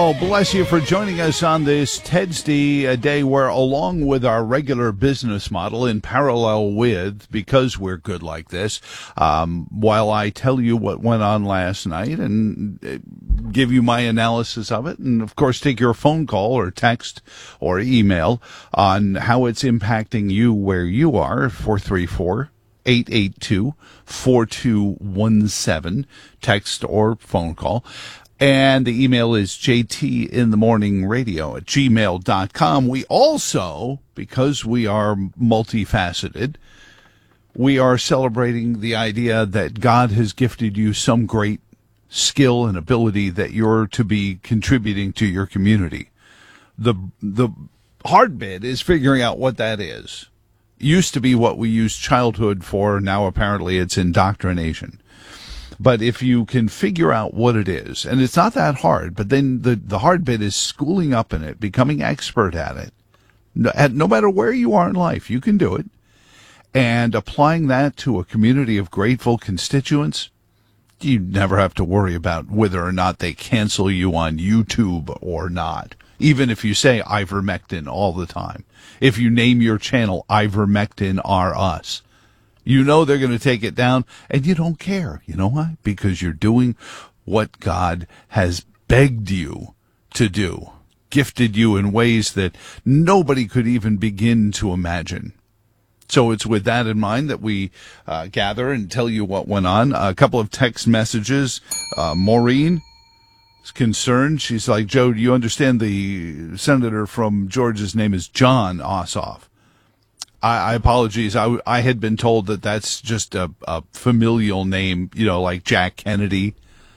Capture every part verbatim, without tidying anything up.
Oh, bless you for joining us on this Tedsday, a day where, along with our regular business model, in parallel with, because we're good like this, um, while I tell you what went on last night and give you my analysis of it, and of course take your phone call or text or email on how it's impacting you where you are, four three four, eight eight two, four two one seven, text or phone call. And the email is j t in the morning radio at gmail dot com. We also, because we are multifaceted, we are celebrating the idea that God has gifted you some great skill and ability that you're to be contributing to your community. The, the hard bit is figuring out what that is. Used to be what we used childhood for. Now apparently it's indoctrination. But if you can figure out what it is, and it's not that hard, but then the, the hard bit is schooling up in it, becoming expert at it. No, at, no matter where you are in life, you can do it. And applying that to a community of grateful constituents, you never have to worry about whether or not they cancel you on YouTube or not. Even if you say ivermectin all the time. If you name your channel Ivermectin R Us. You know they're going to take it down, and you don't care. You know why? Because you're doing what God has begged you to do, gifted you in ways that nobody could even begin to imagine. So it's with that in mind that we uh, gather and tell you what went on. A couple of text messages. Uh, Maureen is concerned. She's like, Joe, do you understand the senator from Georgia's name is Jon Ossoff? I, I apologize. I, I had been told that that's just a, a familial name, you know, like Jack Kennedy.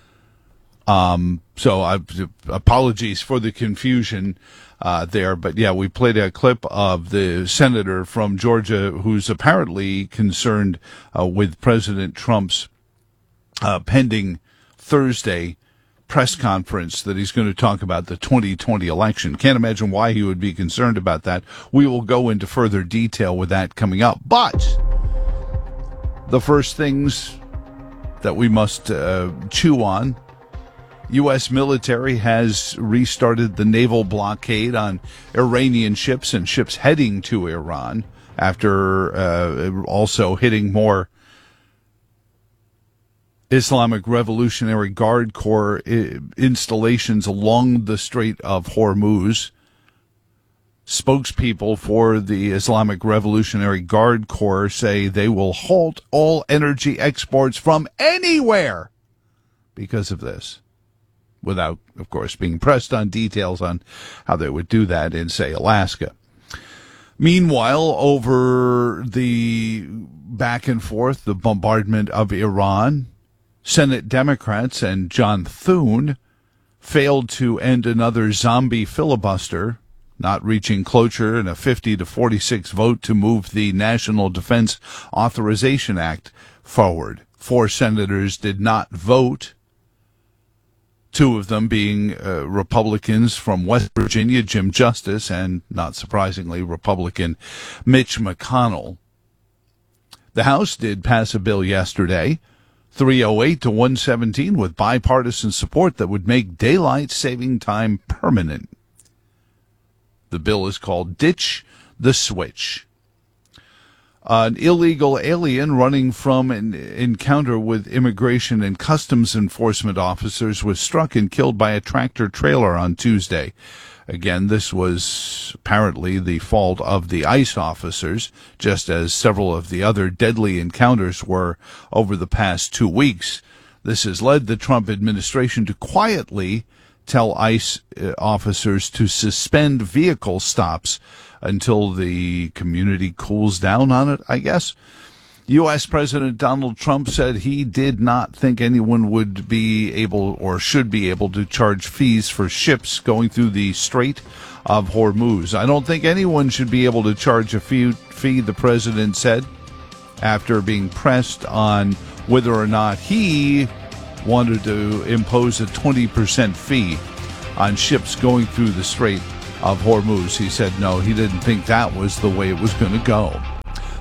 Um, so I, apologies for the confusion uh, there. But, yeah, we played a clip of the senator from Georgia who's apparently concerned uh, with President Trump's uh, pending Thursday press conference that he's going to talk about the twenty twenty election. Can't imagine why he would be concerned about that. We will go into further detail with that coming up. But the first things that we must uh, chew on, U S military has restarted the naval blockade on Iranian ships and ships heading to Iran after uh, also hitting more Islamic Revolutionary Guard Corps installations along the Strait of Hormuz. Spokespeople for the Islamic Revolutionary Guard Corps say they will halt all energy exports from anywhere because of this, without, of course, being pressed on details on how they would do that in, say, Alaska. Meanwhile, over the back and forth, the bombardment of Iran, Senate Democrats and John Thune failed to end another zombie filibuster, not reaching cloture in a fifty to forty-six vote to move the National Defense Authorization Act forward. Four senators did not vote, two of them being uh, Republicans from West Virginia, Jim Justice, and, not surprisingly, Republican Mitch McConnell. The House did pass a bill yesterday, three oh eight to one seventeen, with bipartisan support that would make daylight saving time permanent. The bill is called Ditch the Switch. An illegal alien running from an encounter with immigration and customs enforcement officers was struck and killed by a tractor trailer on Tuesday. Again, this was apparently the fault of the ICE officers, just as several of the other deadly encounters were over the past two weeks. This has led the Trump administration to quietly tell ICE officers to suspend vehicle stops until the community cools down on it, I guess. U S. President Donald Trump said he did not think anyone would be able or should be able to charge fees for ships going through the Strait of Hormuz. I don't think anyone should be able to charge a fee, fee, the president said, after being pressed on whether or not he wanted to impose a twenty percent fee on ships going through the Strait of Hormuz. He said no, he didn't think that was the way it was going to go.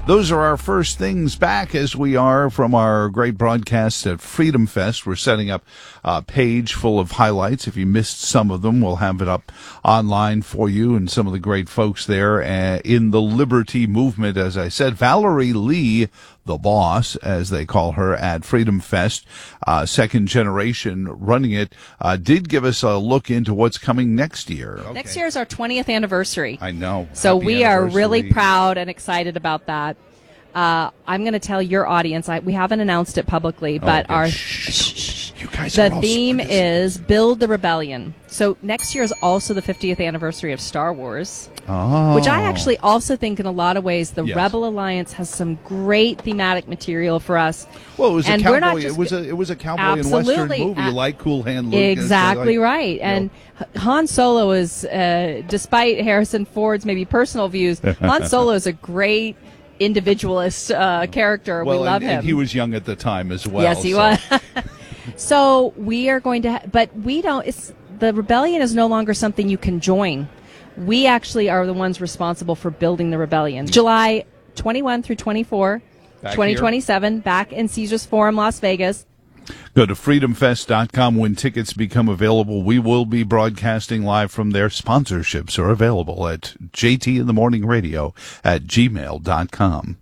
Those are our first things back as we are from our great broadcast at Freedom Fest. We're setting up a page full of highlights. If you missed some of them, we'll have it up online for you and some of the great folks there uh, in the Liberty Movement. As I said, Valerie Lee, the boss, as they call her at Freedom Fest, uh, second generation running it, uh, did give us a look into what's coming next year. Okay. Next year is our twentieth anniversary. I know. So Happy we are really anniversary. proud and excited about that. Uh, I'm going to tell your audience, I, we haven't announced it publicly, but okay. our Shh, shh, shh. You guys are the all theme so is Build the Rebellion. So next year is also the fiftieth anniversary of Star Wars, oh. which I actually also think in a lot of ways the Yes. Rebel Alliance has some great thematic material for us. Well, it was and a we're not cowboy. just It was a it was a cowboy Absolutely. and western movie, Uh, like Cool Hand Luke. Exactly like, right. And know. Han Solo is, uh, despite Harrison Ford's maybe personal views, Han Solo is a great individualist uh, character. Well, we love and, him. and he was young at the time as well. Yes, he so. was. So we are going to, ha- but we don't. It's the rebellion is no longer something you can join. We actually are the ones responsible for building the rebellion. July twenty-first through twenty-fourth, Back twenty twenty-seven, back in Caesars Forum, Las Vegas. Go to freedom fest dot com when tickets become available. We will be broadcasting live from there. Sponsorships are available at j t in the morning radio at gmail dot com.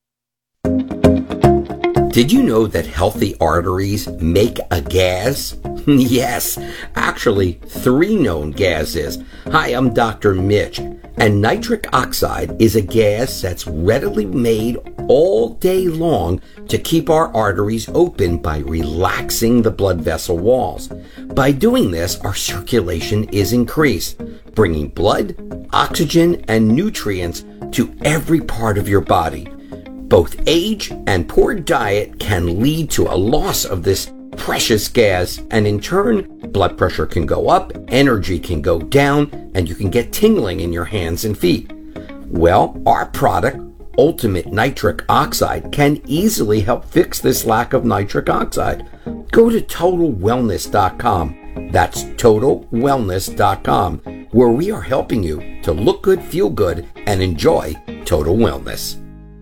Did you know that healthy arteries make a gas? Yes, actually three known gases. Hi, I'm Doctor Mitch, and nitric oxide is a gas that's readily made all day long to keep our arteries open by relaxing the blood vessel walls. By doing this, our circulation is increased, bringing blood, oxygen, and nutrients to every part of your body. Both age and poor diet can lead to a loss of this precious gas, and in turn, blood pressure can go up, energy can go down, and you can get tingling in your hands and feet. Well, our product, Ultimate Nitric Oxide, can easily help fix this lack of nitric oxide. Go to total wellness dot com. That's total wellness dot com, where we are helping you to look good, feel good, and enjoy total wellness.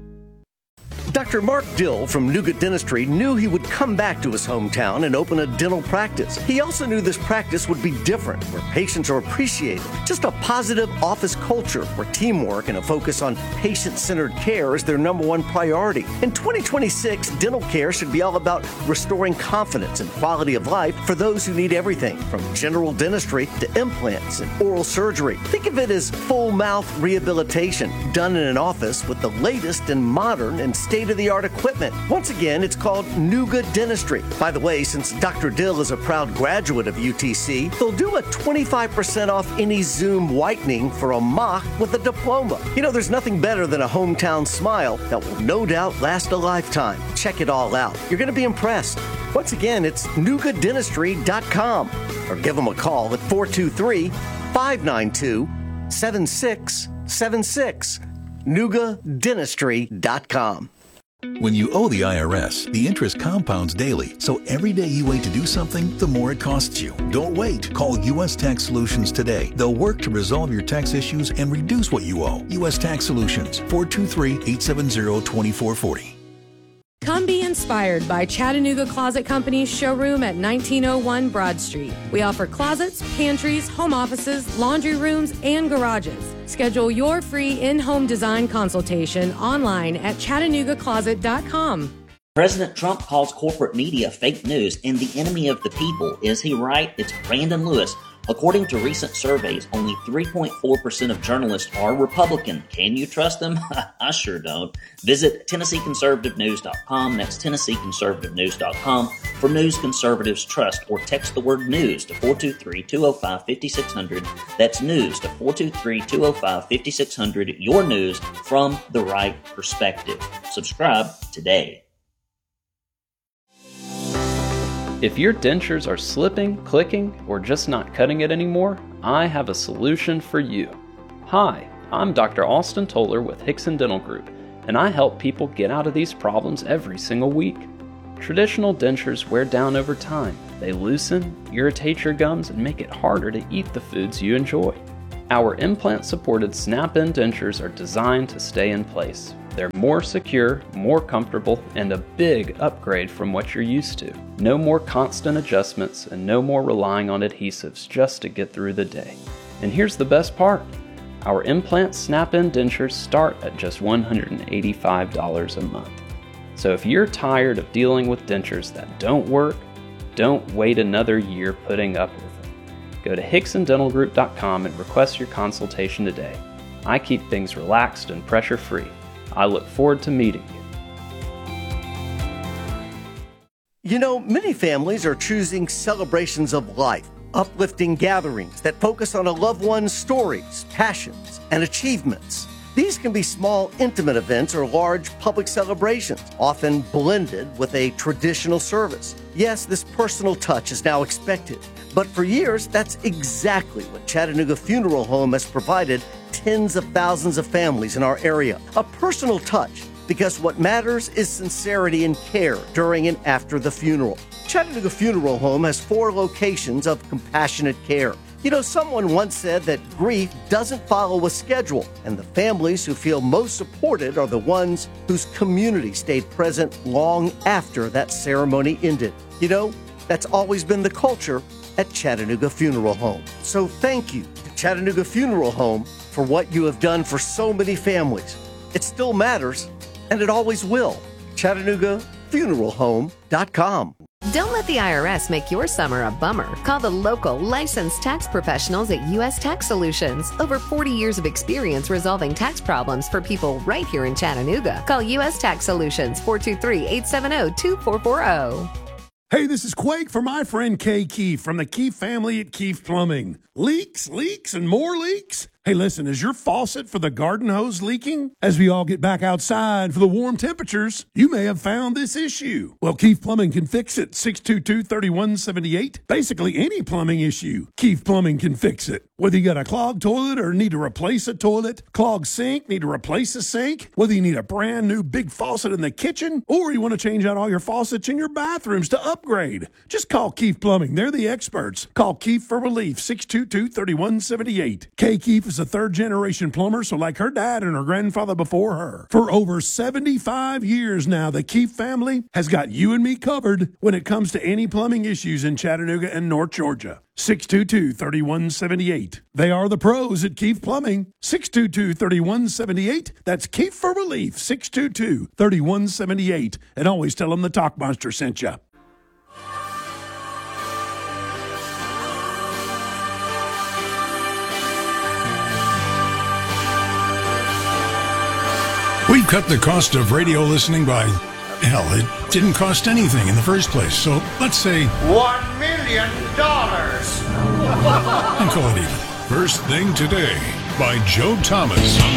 Doctor Mark Dill from Nougat Dentistry knew he would come back to his hometown and open a dental practice. He also knew this practice would be different, where patients are appreciated. Just a positive office culture where teamwork and a focus on patient-centered care is their number one priority. In twenty twenty-six, dental care should be all about restoring confidence and quality of life for those who need everything, from general dentistry to implants and oral surgery. Think of it as full mouth rehabilitation done in an office with the latest and modern and state-of-the-art equipment. Once again, it's called Nougat Dentistry. By the way, since Doctor Dill is a proud graduate of U T C, they'll do a twenty-five percent off any Zoom whitening for a mock with a diploma. You know, there's nothing better than a hometown smile that will no doubt last a lifetime. Check it all out. You're going to be impressed. Once again, it's nougat dentistry dot com, or give them a call at four two three, five nine two, seven six seven six. nougat dentistry dot com. When you owe the I R S, the interest compounds daily, so every day you wait to do something, the more it costs you. Don't wait. Call U S Tax Solutions today. They'll work to resolve your tax issues and reduce what you owe. U S Tax Solutions, four two three, eight seven zero, two four four zero. Come be inspired by Chattanooga Closet Company's showroom at nineteen oh one Broad Street. We offer closets, pantries, home offices, laundry rooms, and garages. Schedule your free in-home design consultation online at chattanooga closet dot com. President Trump calls corporate media fake news and the enemy of the people. Is he right? It's Brandon Lewis. According to recent surveys, only three point four percent of journalists are Republican. Can you trust them? I sure don't. Visit Tennessee Conservative News dot com. That's Tennessee Conservative News dot com for news conservatives trust, or text the word news to four two three, two oh five, five six zero zero. That's news to four two three, two oh five, five six zero zero. Your news from the right perspective. Subscribe today. If your dentures are slipping, clicking, or just not cutting it anymore, I have a solution for you. Hi, I'm Doctor Austin Toller with Hickson Dental Group, and I help people get out of these problems every single week. Traditional dentures wear down over time. They loosen, irritate your gums, and make it harder to eat the foods you enjoy. Our implant-supported snap-in dentures are designed to stay in place. They're more secure, more comfortable, and a big upgrade from what you're used to. No more constant adjustments and no more relying on adhesives just to get through the day. And here's the best part. Our implant snap-in dentures start at just one hundred eighty-five dollars a month. So if you're tired of dealing with dentures that don't work, don't wait another year putting up with them. Go to Hickson Dental Group dot com and request your consultation today. I keep things relaxed and pressure-free. I look forward to meeting you. You know, many families are choosing celebrations of life, uplifting gatherings that focus on a loved one's stories, passions, and achievements. These can be small, intimate events or large public celebrations, often blended with a traditional service. Yes, this personal touch is now expected, but for years, that's exactly what Chattanooga Funeral Home has provided tens of thousands of families in our area. A personal touch, because what matters is sincerity and care during and after the funeral. Chattanooga Funeral Home has four locations of compassionate care. You know, someone once said that grief doesn't follow a schedule, and the families who feel most supported are the ones whose community stayed present long after that ceremony ended. You know, that's always been the culture at Chattanooga Funeral Home. So thank you to Chattanooga Funeral Home for what you have done for so many families. It still matters, and it always will. Chattanooga Funeral Home dot com. Don't let the I R S make your summer a bummer. Call the local licensed tax professionals at U S Tax Solutions. Over forty years of experience resolving tax problems for people right here in Chattanooga. Call U S Tax Solutions, four two three, eight seven zero, two four four zero. Hey, this is Quake for my friend Kay Keefe from the Keefe family at Keefe Plumbing. Leaks, leaks, and more leaks? Hey, listen, is your faucet for the garden hose leaking? As we all get back outside for the warm temperatures, you may have found this issue. Well, Keefe Plumbing can fix it. six two two, three one seven eight. Basically, any plumbing issue, Keefe Plumbing can fix it. Whether you got a clogged toilet or need to replace a toilet, clogged sink, need to replace a sink, whether you need a brand new big faucet in the kitchen, or you want to change out all your faucets in your bathrooms to upgrade, just call Keefe Plumbing. They're the experts. Call Keefe for relief, six two two, three one seven eight. Kay Keefe is a third-generation plumber, so like her dad and her grandfather before her. For over seventy-five years now, the Keefe family has got you and me covered when it comes to any plumbing issues in Chattanooga and North Georgia. six two two, three one seven eight. They are the pros at Keefe Plumbing. six two two, three one seven eight. That's Keefe for relief, six two two, three one seven eight. And always tell them the Talk Monster sent you. We've cut the cost of radio listening by, hell, it didn't cost anything in the first place. So let's say One million dollars. and call it even. First Thing Today by Joe Thomas.